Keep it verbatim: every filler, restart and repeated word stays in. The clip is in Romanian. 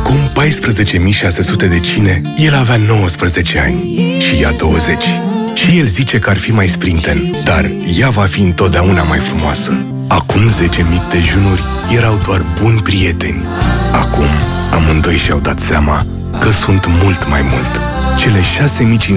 Acum paisprezece mii șase sute de cine, el avea nouăsprezece ani și ea douăzeci. Și el zice că ar fi mai sprinten, dar ea va fi întotdeauna mai frumoasă. Acum zece mii dejunuri erau doar buni prieteni. Acum amândoi și-au dat seama că sunt mult mai mult. Cele șase mii